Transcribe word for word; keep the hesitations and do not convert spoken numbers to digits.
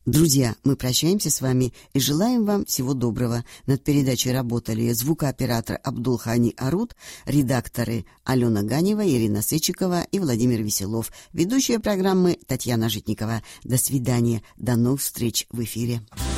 Друзья, мы прощаемся с вами и желаем вам всего доброго. Над передачей работали звукооператор Абдулхани Арут, редакторы Алена Ганева, Ирина Сычикова и Владимир Веселов. Ведущая программы Татьяна Житникова. До свидания. До новых встреч в эфире.